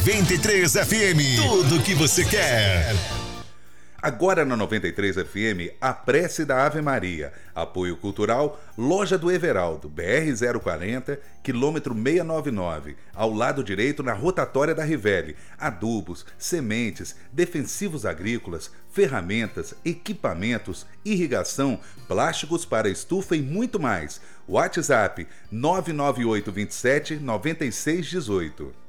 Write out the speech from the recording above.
93 FM, tudo que você quer. Agora na 93 FM, a prece da Ave Maria. Apoio cultural, Loja do Everaldo, BR 040, quilômetro 699, ao lado direito na rotatória da Rivelli. Adubos, sementes, defensivos agrícolas, ferramentas, equipamentos, irrigação, plásticos para estufa e muito mais. WhatsApp 99827 9618.